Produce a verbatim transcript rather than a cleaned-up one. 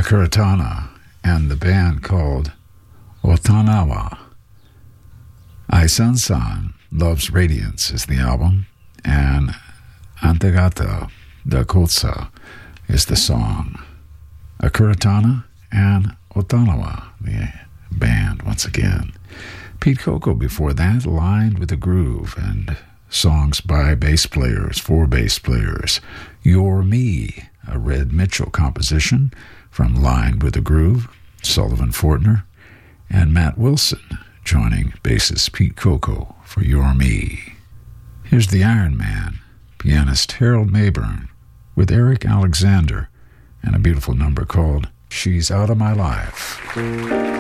Akuratana and the band called Otanawa. Ai San-san, Love's Radiance is the album, and Antegata da Kotsa is the song. Akuratana and Otanawa, the band once again. Pete Coco before that, Lined with a Groove, and songs by bass players, for bass players. You're Me, a Red Mitchell composition from Lined with a Groove, Sullivan Fortner, and Matt Wilson joining bassist Pete Coco for You're Me. Here's the Iron Man, pianist Harold Mayburn, with Eric Alexander, and a beautiful number called She's Out of My Life.